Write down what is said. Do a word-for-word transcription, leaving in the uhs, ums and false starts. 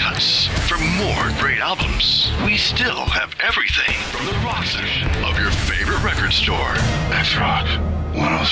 cuts. For more great albums, we still have everything from the rock section of your favorite record store. X-Rock one oh